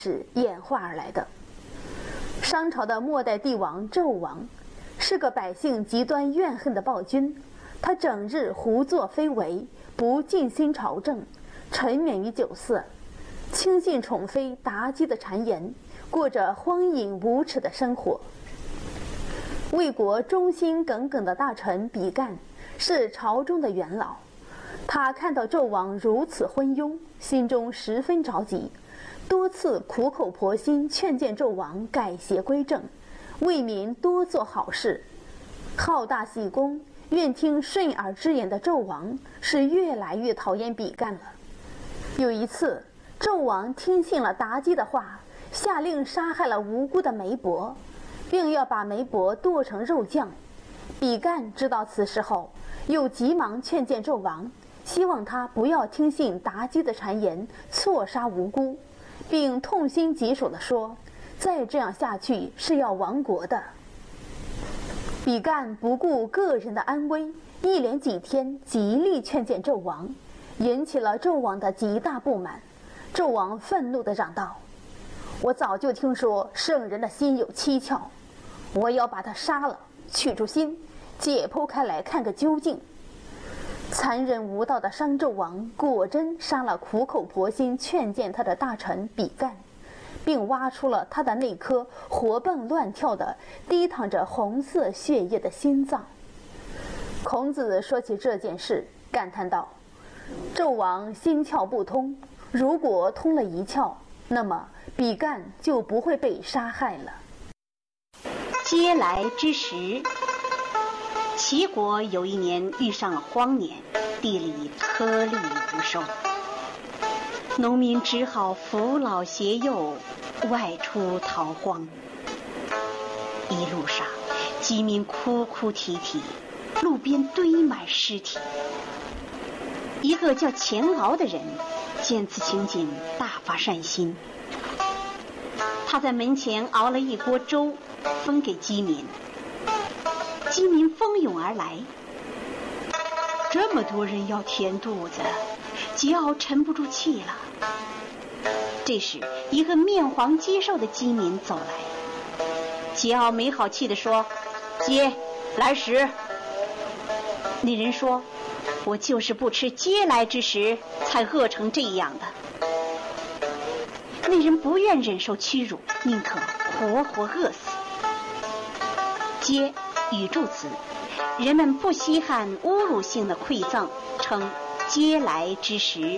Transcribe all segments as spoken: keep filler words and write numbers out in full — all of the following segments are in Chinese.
是演化而来的。商朝的末代帝王纣王是个百姓极端怨恨的暴君，他整日胡作非为，不尽心朝政，沉湎于酒色，轻信宠妃妲己的谗言，过着荒淫无耻的生活。魏国忠心耿耿的大臣比干是朝中的元老，他看到纣王如此昏庸，心中十分着急，多次苦口婆心劝谏纣王改邪归正，为民多做好事。好大喜功，愿听顺耳之言的纣王是越来越讨厌比干了。有一次，纣王听信了妲己的话，下令杀害了无辜的媒婆，并要把媒婆剁成肉酱。比干知道此事后，又急忙劝谏纣王，希望他不要听信妲己的谗言，错杀无辜，并痛心疾首地说，再这样下去是要亡国的。比干不顾个人的安危，一连几天极力劝谏纣王，引起了纣王的极大不满。纣王愤怒地嚷道，我早就听说圣人的心有蹊跷，我要把他杀了，取出心，解剖开来看个究竟。残忍无道的商纣王果真杀了苦口婆心劝谏他的大臣比干，并挖出了他的那颗活蹦乱跳的滴淌着红色血液的心脏。孔子说起这件事，感叹道，纣王心窍不通，如果通了一窍，那么比干就不会被杀害了。 嗟来之时，齐国有一年遇上了荒年，地里颗粒无收，农民只好扶老携幼外出逃荒。一路上，饥民哭哭啼啼，路边堆满尸体。一个叫钱敖的人见此情景，大发善心，他在门前熬了一锅粥，分给饥民。饥民蜂拥而来，这么多人要填肚子，桀骜沉不住气了。这时，一个面黄肌瘦的饥民走来，桀骜没好气地说：“嗟来食。”那人说：“我就是不吃嗟来之食，才饿成这样的。”那人不愿忍受屈辱，宁可活活饿死。嗟语助词，人们不稀罕侮辱性的馈赠，称嗟来之食。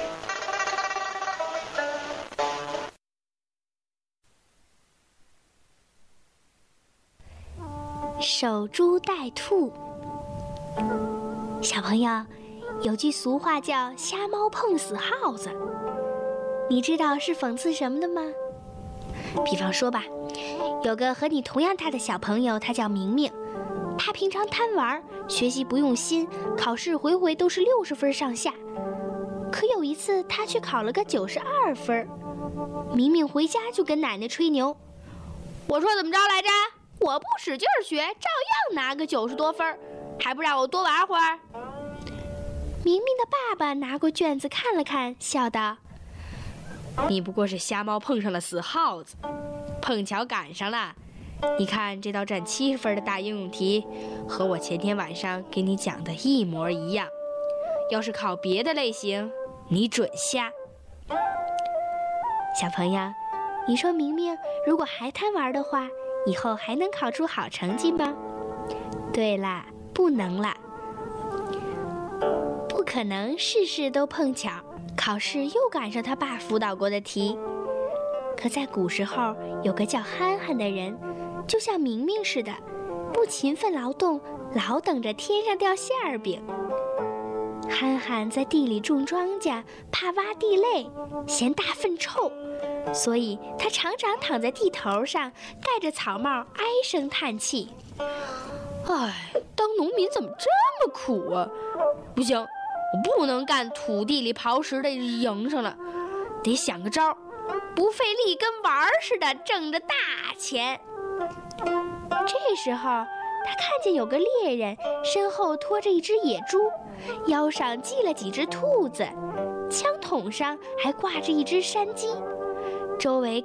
守株待兔。小朋友，有句俗话叫瞎猫碰死耗子，你知道是讽刺什么的吗？比方说吧，有个和你同样大的小朋友，他叫明明，他平常贪玩，学习不用心，考试回回都是六十分上下。可有一次他却考了个九十二分。明明回家就跟奶奶吹牛，我说怎么着来着，我不使劲学，照样拿个九十多分，还不让我多玩会儿。明明的爸爸拿过卷子看了看，笑道， 你不过是瞎猫碰上了死耗子，碰巧赶上了。你看这道占七十分的大应用题，和我前天晚上给你讲的一模一样。要是考别的类型，你准瞎。 小朋友，你说明明如果还贪玩的话，以后还能考出好成绩吗？对啦，不能啦。不可能事事都碰巧，考试又赶上他爸辅导过的题。可在古时候，有个叫憨憨的人，就像明明似的，不勤奋劳动，老等着天上掉馅儿饼。憨憨在地里种庄稼，怕挖地累，嫌大粪臭，所以他常常躺在地头上，盖着草帽，唉声叹气。 唉，当农民怎么这么苦啊？不行，我不能干土地里刨食的营生了，得想个招，不费力跟玩儿似的挣着大钱。 这时候他看见有个猎人身后拖着一只野猪，腰上系了几只兔子，枪筒上还挂着一只山鸡。 周围